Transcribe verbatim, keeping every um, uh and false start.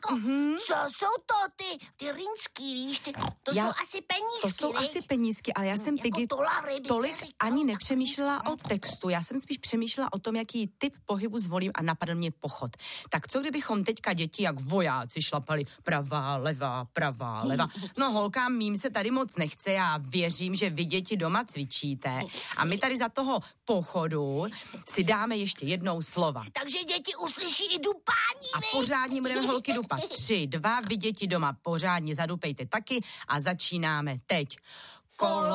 Lenko, mm-hmm. co jsou to ty, ty rýnský, víš, ty, to já, jsou asi penízky, To jsou ne? asi penízky, ale já jsem jako Piggy dolary, tolik ani nepřemýšlela o textu, já jsem spíš přemýšlela o tom, jaký typ pohybu zvolím a napadl mě pochod. Tak co kdybychom teďka děti jak vojáci šlapali pravá, levá, pravá, levá. No holkám mým se tady moc nechce, já věřím, že vy děti doma cvičíte a my tady za toho pochodu si dáme ještě jednou slova. Takže děti uslyší i dupání, A pořádně budeme holky dupat. Tři, dva, vy děti doma pořádně zadupejte taky a začínáme teď. Kolo